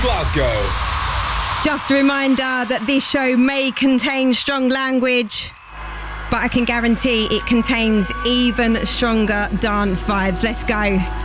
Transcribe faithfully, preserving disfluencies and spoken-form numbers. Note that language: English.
Glasgow. Just a reminder that this show may contain strong language, but I can guarantee it contains even stronger dance vibes. Let's go.